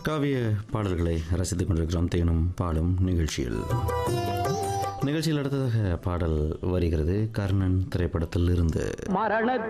காவிய பாடல்களை ரசித்துக் கொண்டிருக்கிறோம் தேனும் பாலும் நிகழ்ச்சியில். நிகழ்ச்சியில் அடுத்ததாக பாடல் வருகிறது கர்ணன் திரைப்படத்தில் இருந்து. மரண